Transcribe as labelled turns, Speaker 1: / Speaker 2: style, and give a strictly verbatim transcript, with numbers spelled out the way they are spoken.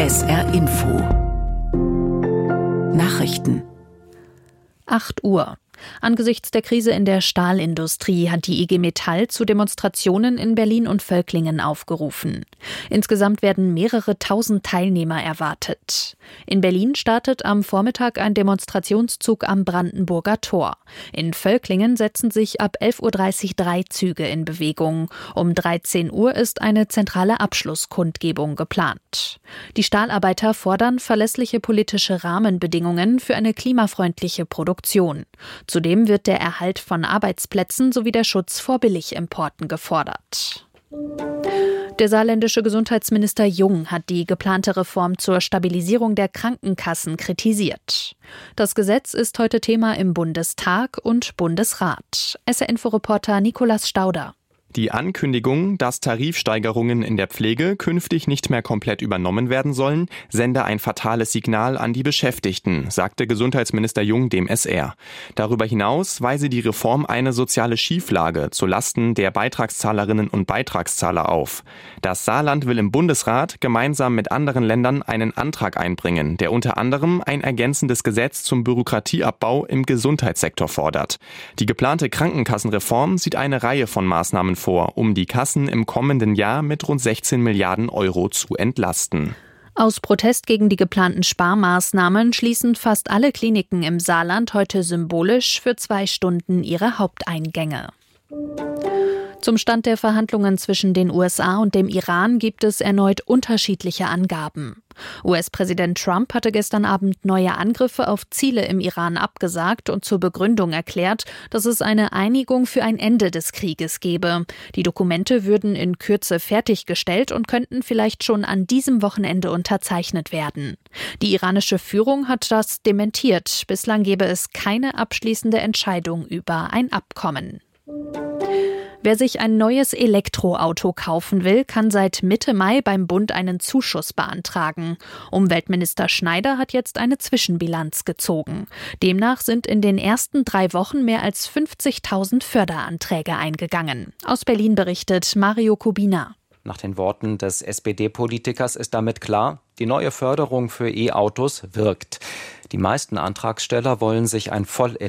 Speaker 1: S R Info. Nachrichten.
Speaker 2: acht Uhr. Angesichts der Krise in der Stahlindustrie hat die I G Metall zu Demonstrationen in Berlin und Völklingen aufgerufen. Insgesamt werden mehrere tausend Teilnehmer erwartet. In Berlin startet am Vormittag ein Demonstrationszug am Brandenburger Tor. In Völklingen setzen sich ab elf Uhr dreißig drei Züge in Bewegung. Um dreizehn Uhr ist eine zentrale Abschlusskundgebung geplant. Die Stahlarbeiter fordern verlässliche politische Rahmenbedingungen für eine klimafreundliche Produktion. Zudem wird der Erhalt von Arbeitsplätzen sowie der Schutz vor Billigimporten gefordert. Der saarländische Gesundheitsminister Jung hat die geplante Reform zur Stabilisierung der Krankenkassen kritisiert. Das Gesetz ist heute Thema im Bundestag und Bundesrat. S R-Info-Reporter Nikolaus Stauder.
Speaker 3: Die Ankündigung, dass Tarifsteigerungen in der Pflege künftig nicht mehr komplett übernommen werden sollen, sende ein fatales Signal an die Beschäftigten, sagte Gesundheitsminister Jung dem S R. Darüber hinaus weise die Reform eine soziale Schieflage zulasten der Beitragszahlerinnen und Beitragszahler auf. Das Saarland will im Bundesrat gemeinsam mit anderen Ländern einen Antrag einbringen, der unter anderem ein ergänzendes Gesetz zum Bürokratieabbau im Gesundheitssektor fordert. Die geplante Krankenkassenreform sieht eine Reihe von Maßnahmen vor, um die Kassen im kommenden Jahr mit rund sechzehn Milliarden Euro zu entlasten.
Speaker 2: Aus Protest gegen die geplanten Sparmaßnahmen schließen fast alle Kliniken im Saarland heute symbolisch für zwei Stunden ihre Haupteingänge. Zum Stand der Verhandlungen zwischen den U S A und dem Iran gibt es erneut unterschiedliche Angaben. U S-Präsident Trump hatte gestern Abend neue Angriffe auf Ziele im Iran abgesagt und zur Begründung erklärt, dass es eine Einigung für ein Ende des Krieges gebe. Die Dokumente würden in Kürze fertiggestellt und könnten vielleicht schon an diesem Wochenende unterzeichnet werden. Die iranische Führung hat das dementiert. Bislang gebe es keine abschließende Entscheidung über ein Abkommen. Wer sich ein neues Elektroauto kaufen will, kann seit Mitte Mai beim Bund einen Zuschuss beantragen. Umweltminister Schneider hat jetzt eine Zwischenbilanz gezogen. Demnach sind in den ersten drei Wochen mehr als fünfzigtausend Förderanträge eingegangen. Aus Berlin berichtet Mario Kubina.
Speaker 4: Nach den Worten des S P D-Politikers ist damit klar, die neue Förderung für E-Autos wirkt. Die meisten Antragsteller wollen sich ein voll